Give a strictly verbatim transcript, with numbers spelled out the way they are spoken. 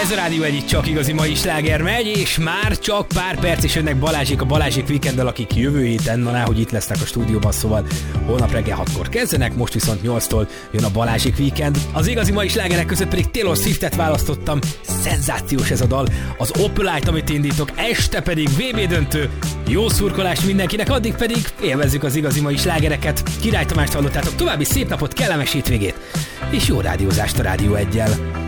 Ez a Rádió egy csak igazi mai sláger megy, és már csak pár perc is jönnek Balázsék a Balázsék Weekenddel, akik jövő héten, na hogy itt lesznek a stúdióban, szóval holnap reggel hatkor kezdenek, most viszont nyolctól jön a Balázsék Weekend. Az igazi mai slágerek között pedig Taylor Swiftet választottam, szenzációs ez a dal, az Opelite, amit indítok, este pedig vé bé döntő, jó szurkolás mindenkinek, addig pedig élvezzük az igazi mai slágereket. Király Tamást hallottátok, további szép napot, kellemes hétvégét, és jó rádiózást a Rádió egyel.